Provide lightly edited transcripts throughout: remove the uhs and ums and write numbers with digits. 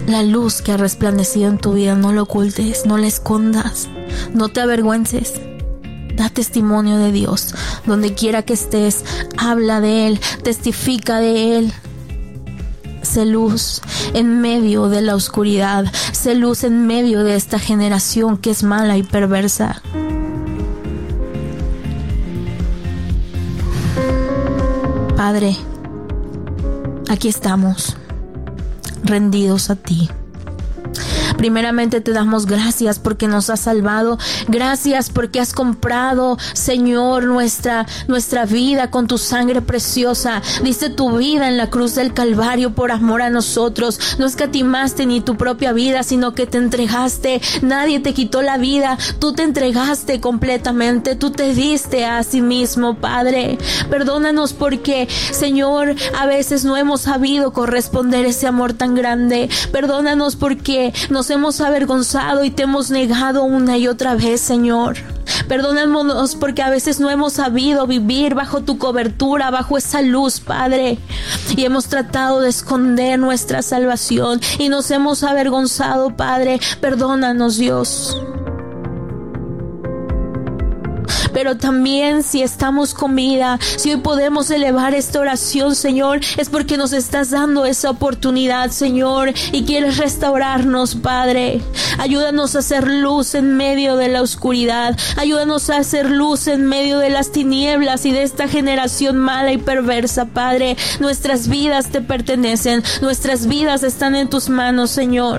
La luz que ha resplandecido en tu vida, no lo ocultes, no la escondas, no te avergüences. Da testimonio de Dios. Donde quiera que estés, habla de Él, testifica de Él. Sé luz en medio de la oscuridad. Sé luz en medio de esta generación que es mala y perversa. Padre, aquí estamos, rendidos a ti. Primeramente te damos gracias porque nos has salvado. Gracias porque has comprado, Señor, nuestra vida con tu sangre preciosa. Diste tu vida en la cruz del Calvario por amor a nosotros. No escatimaste ni tu propia vida, sino que te entregaste. Nadie te quitó la vida. Tú te entregaste completamente. Tú te diste a sí mismo, Padre. Perdónanos porque, Señor, a veces no hemos sabido corresponder ese amor tan grande. Perdónanos porque nos hemos avergonzado y te hemos negado una y otra vez, Señor. Perdónanos porque a veces no hemos sabido vivir bajo tu cobertura, bajo esa luz, Padre. Y hemos tratado de esconder nuestra salvación y nos hemos avergonzado, Padre. Perdónanos, Dios. Pero también si estamos con vida, si hoy podemos elevar esta oración, Señor, es porque nos estás dando esa oportunidad, Señor, y quieres restaurarnos, Padre. Ayúdanos a hacer luz en medio de la oscuridad. Ayúdanos a hacer luz en medio de las tinieblas y de esta generación mala y perversa, Padre. Nuestras vidas te pertenecen. Nuestras vidas están en tus manos, Señor.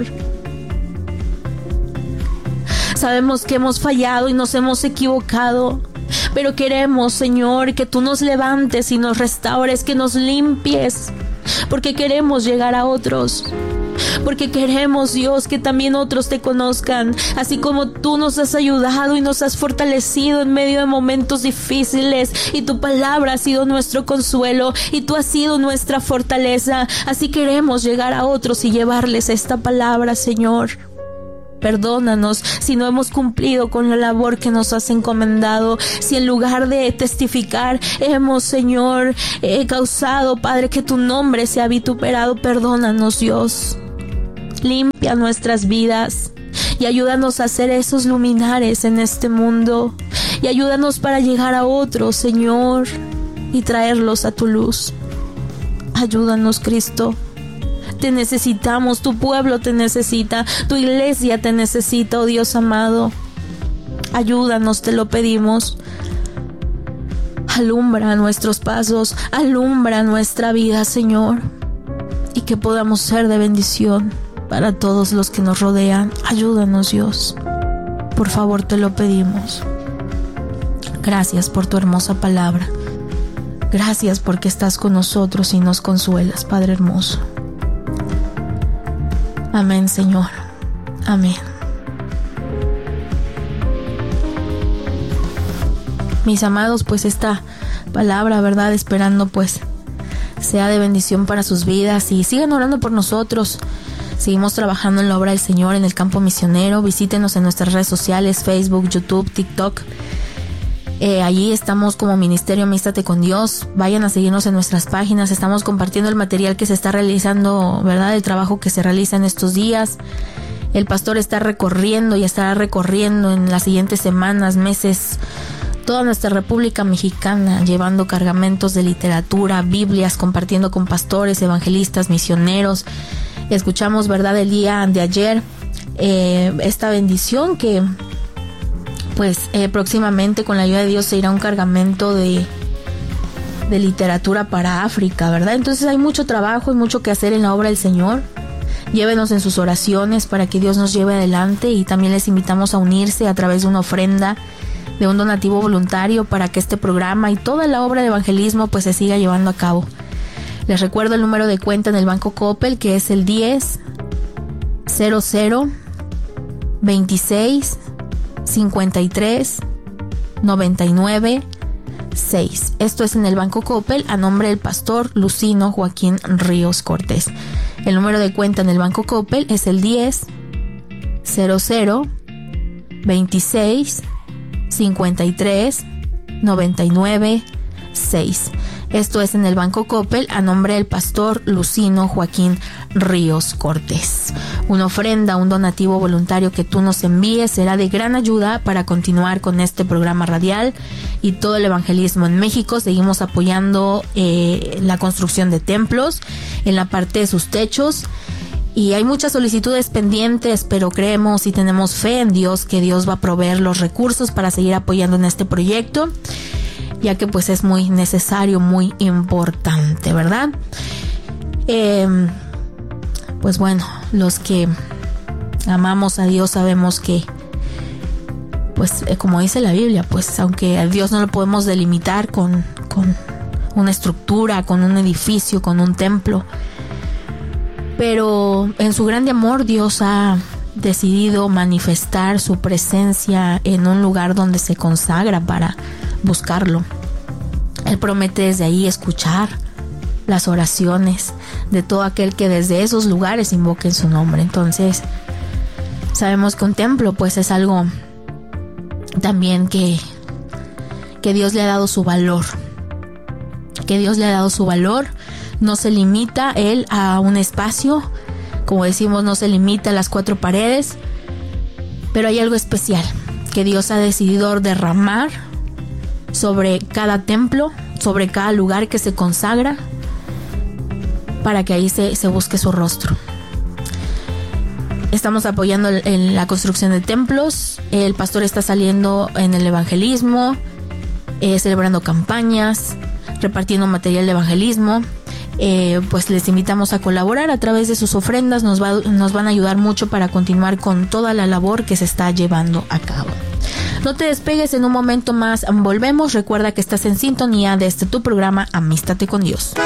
Sabemos que hemos fallado y nos hemos equivocado, pero queremos, Señor, que tú nos levantes y nos restaures, que nos limpies, porque queremos llegar a otros. Porque queremos, Dios, que también otros te conozcan, así como tú nos has ayudado y nos has fortalecido en medio de momentos difíciles, y tu palabra ha sido nuestro consuelo y tú has sido nuestra fortaleza. Así queremos llegar a otros y llevarles esta palabra, Señor. Perdónanos si no hemos cumplido con la labor que nos has encomendado. Si en lugar de testificar hemos, Señor, causado, Padre, que tu nombre sea vituperado. Perdónanos, Dios. Limpia nuestras vidas y ayúdanos a ser esos luminares en este mundo. Y ayúdanos para llegar a otros, Señor, y traerlos a tu luz. Ayúdanos, Cristo. Te necesitamos, tu pueblo te necesita, tu iglesia te necesita, oh Dios amado. Ayúdanos, te lo pedimos. Alumbra nuestros pasos, alumbra nuestra vida, Señor, y que podamos ser de bendición para todos los que nos rodean. Ayúdanos, Dios. Por favor, te lo pedimos. Gracias por tu hermosa palabra. Gracias porque estás con nosotros y nos consuelas, Padre hermoso. Amén, Señor. Amén. Mis amados, pues esta palabra, ¿verdad? Esperando pues sea de bendición para sus vidas y sigan orando por nosotros. Seguimos trabajando en la obra del Señor en el campo misionero. Visítenos en nuestras redes sociales, Facebook, YouTube, TikTok. Allí estamos como Ministerio Amístate con Dios. Vayan a seguirnos en nuestras páginas. Estamos compartiendo el material que se está realizando, ¿verdad? El trabajo que se realiza en estos días. El pastor está recorriendo y estará recorriendo en las siguientes semanas, meses, toda nuestra República Mexicana, llevando cargamentos de literatura, Biblias, compartiendo con pastores, evangelistas, misioneros. Escuchamos, ¿verdad? El día de ayer esta bendición que pues próximamente con la ayuda de Dios se irá un cargamento de literatura para África, ¿verdad? Entonces hay mucho trabajo y mucho que hacer en la obra del Señor. Llévenos en sus oraciones para que Dios nos lleve adelante, y también les invitamos a unirse a través de una ofrenda, de un donativo voluntario, para que este programa y toda la obra de evangelismo pues se siga llevando a cabo. Les recuerdo el número de cuenta en el Banco Coppel, que es el 10 00 26 53 99 6. Esto es en el Banco Coppel a nombre del pastor Lucino Joaquín Ríos Cortés. El número de cuenta en el Banco Coppel es el 10 00 26 53 99 6. Esto es en el Banco Coppel a nombre del pastor Lucino Joaquín Ríos Cortés. Una ofrenda, un donativo voluntario que tú nos envíes será de gran ayuda para continuar con este programa radial y todo el evangelismo en México. Seguimos apoyando la construcción de templos en la parte de sus techos. Y hay muchas solicitudes pendientes, pero creemos y tenemos fe en Dios que Dios va a proveer los recursos para seguir apoyando en este proyecto, ya que pues es muy necesario, muy importante, ¿verdad? Pues bueno, los que amamos a Dios sabemos que, pues como dice la Biblia, pues aunque a Dios no lo podemos delimitar con una estructura, con un edificio, con un templo, pero en su grande amor Dios ha decidido manifestar su presencia en un lugar donde se consagra para buscarlo. Él promete desde ahí escuchar las oraciones de todo aquel que desde esos lugares invoque en su nombre. Entonces sabemos que un templo pues es algo también que Dios le ha dado su valor, no se limita él a un espacio, como decimos, no se limita a las 4 paredes, pero hay algo especial que Dios ha decidido derramar sobre cada templo, sobre cada lugar que se consagra, para que ahí se busque su rostro. Estamos apoyando en la construcción de templos. El pastor está saliendo en el evangelismo, celebrando campañas, repartiendo material de evangelismo. Pues les invitamos a colaborar a través de sus ofrendas. Nos van a ayudar mucho para continuar con toda la labor que se está llevando a cabo. No te despegues, en un momento más volvemos. Recuerda que estás en sintonía de tu programa Amístate con Dios.